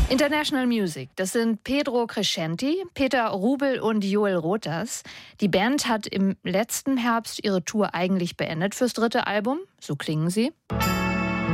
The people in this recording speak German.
International Music, das sind Pedro Crescenti, Peter Rubel und Joel Rothers. Die Band hat im letzten Herbst ihre Tour eigentlich beendet fürs dritte Album. So klingen sie.